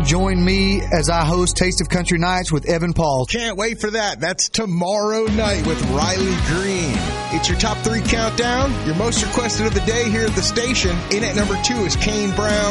join me as I host Taste of Country Nights with Evan Paul. Can't wait for that. That's tomorrow night with Riley Green. It's your top 3 countdown, your most requested of the day here at the station. In at number 2 is Kane Brown.